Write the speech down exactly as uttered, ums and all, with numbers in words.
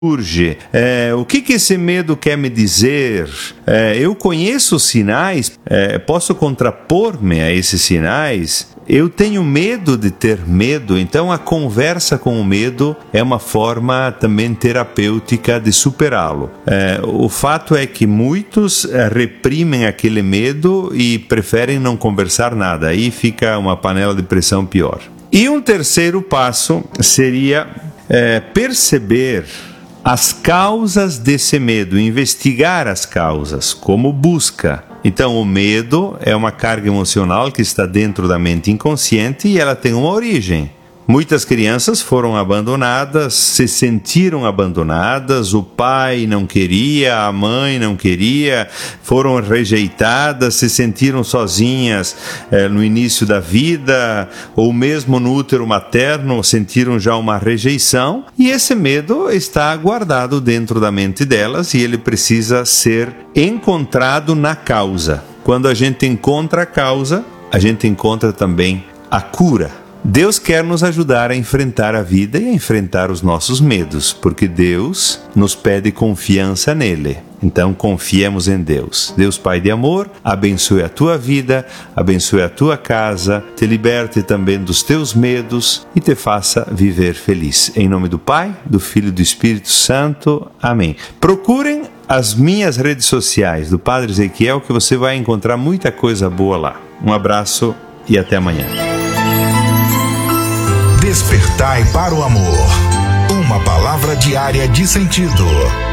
surge? É, o que, que esse medo quer me dizer? É, eu conheço os sinais, é, posso contrapor-me a esses sinais? Eu tenho medo de ter medo, então a conversa com o medo é uma forma também terapêutica de superá-lo. É, o fato é que muitos é, reprimem aquele medo e preferem não conversar nada, aí fica uma panela de pressão pior. E um terceiro passo seria é, perceber as causas desse medo, investigar as causas, como busca. Então, o medo é uma carga emocional que está dentro da mente inconsciente e ela tem uma origem. Muitas crianças foram abandonadas, se sentiram abandonadas, o pai não queria, a mãe não queria, foram rejeitadas, se sentiram sozinhas eh, no início da vida, ou mesmo no útero materno, sentiram já uma rejeição, e esse medo está guardado dentro da mente delas e ele precisa ser encontrado na causa. Quando a gente encontra a causa, a gente encontra também a cura. Deus quer nos ajudar a enfrentar a vida e a enfrentar os nossos medos, porque Deus nos pede confiança nele. Então confiemos em Deus. Deus Pai de amor, abençoe a tua vida, abençoe a tua casa, te liberte também dos teus medos e te faça viver feliz. Em nome do Pai, do Filho e do Espírito Santo. Amém. Procurem as minhas redes sociais do Padre Ezequiel que você vai encontrar muita coisa boa lá. Um abraço e até amanhã. Despertai para o amor. Uma palavra diária de sentido.